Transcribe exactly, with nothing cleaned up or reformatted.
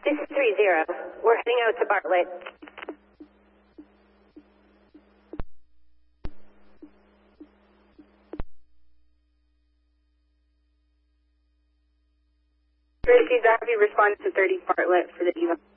This is three zero. We're heading out to Bartlett. Tracy, Darby responded to thirty Bartlett for the eval.